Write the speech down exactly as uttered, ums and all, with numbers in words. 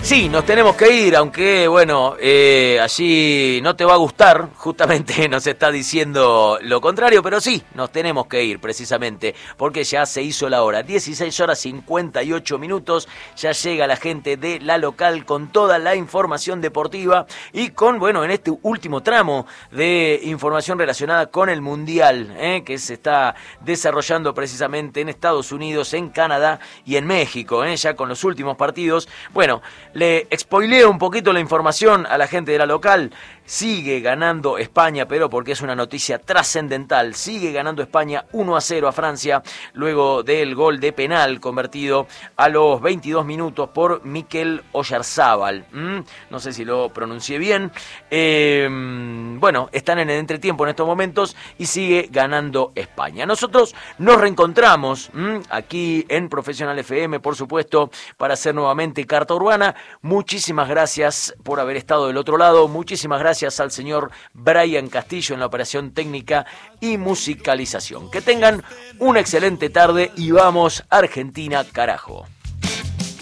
Sí, nos tenemos que ir, aunque bueno, eh, allí no te va a gustar, justamente nos está diciendo lo contrario, pero sí, nos tenemos que ir precisamente, porque ya se hizo la hora, dieciséis horas cincuenta y ocho minutos, ya llega la gente de La Local con toda la información deportiva y con, bueno, en este último tramo de información relacionada con el Mundial, eh, que se está desarrollando precisamente en Estados Unidos, en Canadá y en México, eh, ya con los últimos partidos. Bueno, le spoileo un poquito la información a la gente de La Local. Sigue ganando España, pero porque es una noticia trascendental. Sigue ganando España uno a cero a Francia, luego del gol de penal convertido a los veintidós minutos por Mikel Oyarzábal. ¿Mm? No sé si lo pronuncié bien. Eh, bueno, están en el entretiempo en estos momentos y sigue ganando España. Nosotros nos reencontramos ¿m? aquí en Profesional F M, por supuesto, para hacer nuevamente Carta Urbana. Muchísimas gracias por haber estado del otro lado. Muchísimas gracias al señor Brian Castillo en la operación técnica y musicalización. Que tengan una excelente tarde y vamos, Argentina, carajo.